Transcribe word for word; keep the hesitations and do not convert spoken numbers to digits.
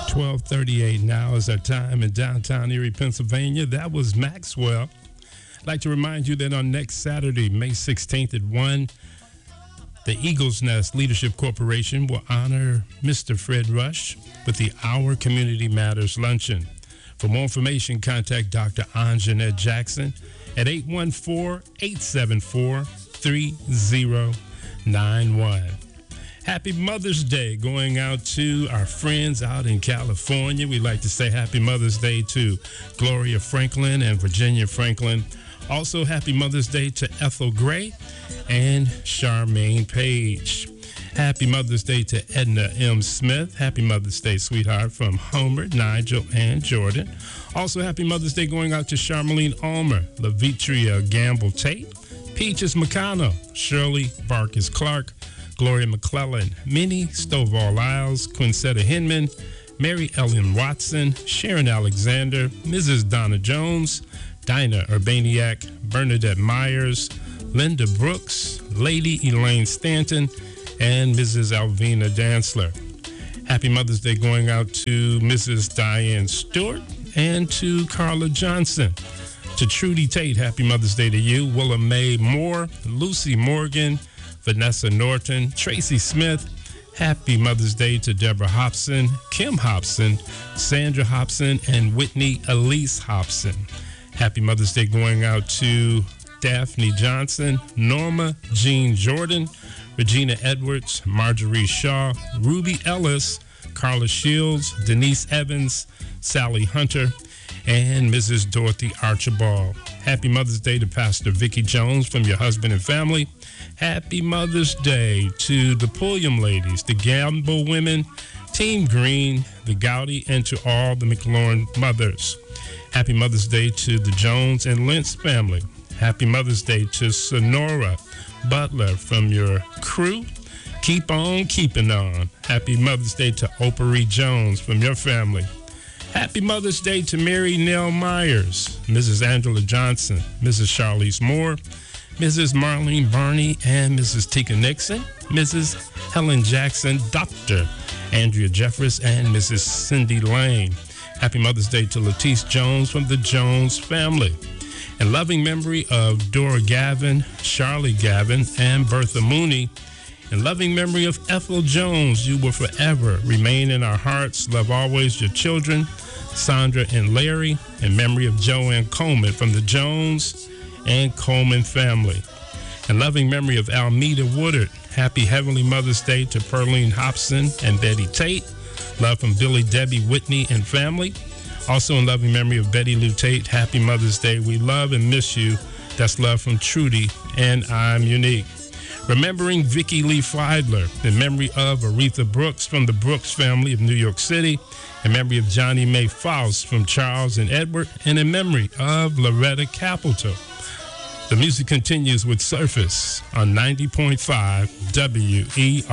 twelve thirty-eight now is our time in downtown Erie, Pennsylvania. That was Maxwell. I'd like to remind you that on next Saturday, May sixteenth at one, the Eagles Nest Leadership Corporation will honor Mister Fred Rush with the Our Community Matters Luncheon. For more information, contact Doctor Anjanette Jackson at eight one four, eight seven four, three zero nine one. Happy Mother's Day going out to our friends out in California. We'd like to say Happy Mother's Day to Gloria Franklin and Virginia Franklin. Also, Happy Mother's Day to Ethel Gray and Charmaine Page. Happy Mother's Day to Edna M. Smith. Happy Mother's Day, sweetheart, from Homer, Nigel, and Jordan. Also, Happy Mother's Day going out to Charmaline Ulmer, Lavitria Gamble Tate, Peaches McConnell, Shirley Barkis Clark, Gloria McClellan, Minnie Stovall Isles, Quincetta Hinman, Mary Ellen Watson, Sharon Alexander, Missus Donna Jones, Dinah Urbaniak, Bernadette Myers, Linda Brooks, Lady Elaine Stanton, and Missus Alvina Dantzler. Happy Mother's Day going out to Missus Diane Stewart and to Carla Johnson. To Trudy Tate, Happy Mother's Day to you. Willa Mae Moore, Lucy Morgan, Vanessa Norton, Tracy Smith. Happy Mother's Day to Deborah Hobson, Kim Hobson, Sandra Hobson, and Whitney Elise Hobson. Happy Mother's Day going out to Daphne Johnson, Norma Jean Jordan, Regina Edwards, Marjorie Shaw, Ruby Ellis, Carla Shields, Denise Evans, Sally Hunter, and Missus Dorothy Archibald. Happy Mother's Day to Pastor Vicki Jones from your husband and family. Happy Mother's Day to the Pulliam ladies, the Gamble women, Team Green, the Gowdy, and to all the McLaurin mothers. Happy Mother's Day to the Jones and Lentz family. Happy Mother's Day to Sonora Butler from your crew. Keep on keeping on. Happy Mother's Day to Opry Jones from your family. Happy Mother's Day to Mary Nell Myers, Missus Angela Johnson, Missus Charlize Moore, Missus Marlene Barney, and Missus Tika Nixon, Missus Helen Jackson, Doctor Andrea Jeffress, and Missus Cindy Lane. Happy Mother's Day to Letice Jones from the Jones family. In loving memory of Dora Gavin, Charlie Gavin, and Bertha Mooney. In loving memory of Ethel Jones, you will forever remain in our hearts. Love always, your children, Sandra and Larry. In memory of Joanne Coleman from the Jones and Coleman family. In loving memory of Almeda Woodard, happy Heavenly Mother's Day to Pearline Hobson and Betty Tate. Love from Billy, Debbie, Whitney, and family. Also in loving memory of Betty Lou Tate, happy Mother's Day. We love and miss you. That's love from Trudy, and I'm Unique. Remembering Vicki Lee Feidler, in memory of Aretha Brooks from the Brooks family of New York City, in memory of Johnny Mae Faust from Charles and Edward, and in memory of Loretta Capito. The music continues with Surface on ninety point five W E R.